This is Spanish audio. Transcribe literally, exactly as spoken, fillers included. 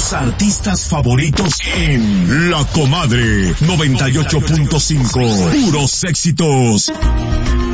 Tus artistas favoritos en La Comadre noventa y ocho punto cinco. Puros éxitos.